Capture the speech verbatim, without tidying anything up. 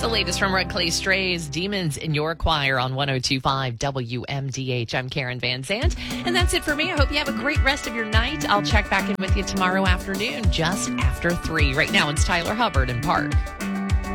the latest from Red Clay Strays, Demons in Your Choir on one oh two point five W M D H. I'm Karen Van Zandt, and that's it for me. I hope you have a great rest of your night. I'll check back in with you tomorrow afternoon, just after three. Right now, it's Tyler Hubbard in Park.